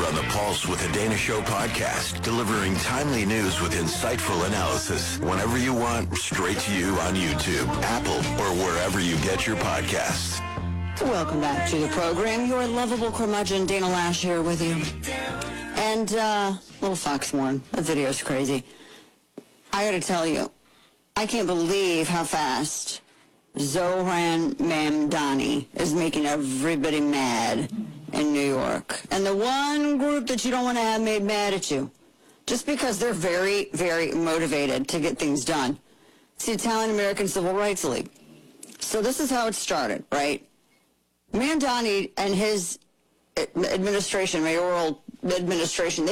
on the Pulse with the Dana Show podcast, delivering timely news with insightful analysis whenever you want, straight to you on YouTube, Apple, or wherever you get your podcasts. Welcome back to the program. Your lovable curmudgeon, Dana Lash, here with you. And, little Foxmorn, that video's crazy. I gotta tell you, I can't believe how fast Zohran Mamdani is making everybody mad in New York. And the one group that you don't want to have made mad at you, just because they're very, very motivated to get things done. It's the Italian American Civil Rights League. So this is how it started, right? Mamdani and his administration, mayoral administration,